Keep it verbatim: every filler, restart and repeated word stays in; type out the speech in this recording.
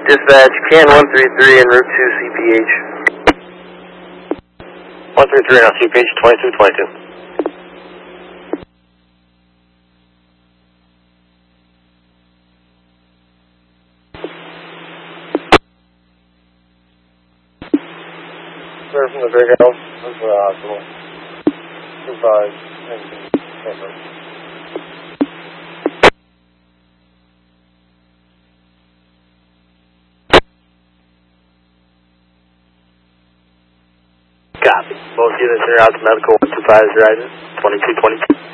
Dispatch, can one three three en route to C P H. one three three on C P H, twenty-two twenty-two. Clear from the big house, this is the hospital. Goodbye. Thank you. Thank you. Copy. Both units are out to medical one two five, Horizon, twenty-two twenty-two.